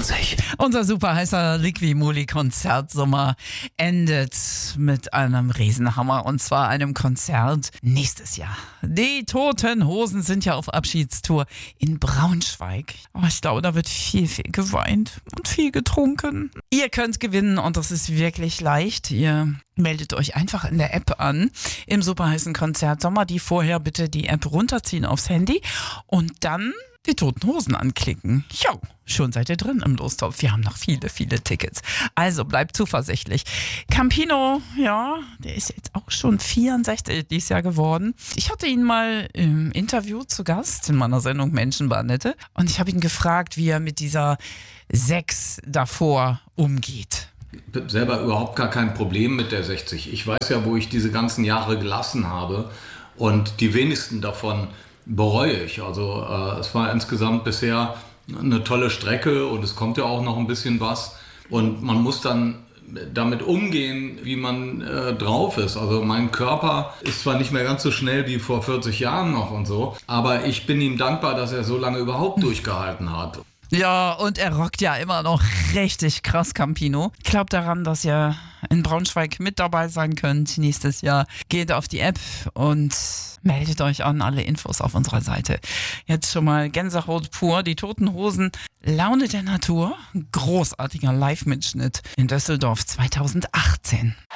sich. Unser super heißer Liqui-Moly-Konzertsommer endet mit einem Riesenhammer, und zwar einem Konzert nächstes Jahr. Die Toten Hosen sind ja auf Abschiedstour in Braunschweig. Oh, ich glaube, da wird viel geweint und viel getrunken. Ihr könnt gewinnen, und das ist wirklich leicht. Ihr meldet euch einfach in der App an, im super heißen Konzertsommer. Die vorher bitte die App runterziehen aufs Handy und dann die Toten Hosen anklicken. Jo, schon seid ihr drin im Lostopf. Wir haben noch viele Tickets. Also bleibt zuversichtlich. Campino, ja, der ist jetzt auch schon 64 dieses Jahr geworden. Ich hatte ihn mal im Interview zu Gast in meiner Sendung Menschenbandette, und ich habe ihn gefragt, wie er mit dieser 6 davor umgeht. Ich habe selber überhaupt gar kein Problem mit der 60. Ich weiß ja, wo ich diese ganzen Jahre gelassen habe, und die wenigsten davon bereue ich. Also es war insgesamt bisher eine tolle Strecke, und es kommt ja auch noch ein bisschen was. Und man muss dann damit umgehen, wie man drauf ist. Also mein Körper ist zwar nicht mehr ganz so schnell wie vor 40 Jahren noch und so, aber ich bin ihm dankbar, dass er so lange überhaupt durchgehalten hat. Ja, und er rockt ja immer noch richtig krass, Campino. Glaubt daran, dass ihr in Braunschweig mit dabei sein könnt nächstes Jahr. Geht auf die App und meldet euch an. Alle Infos auf unserer Seite. Jetzt schon mal Gänsehaut pur. Die Toten Hosen, Laune der Natur. Großartiger Live-Mitschnitt in Düsseldorf 2018.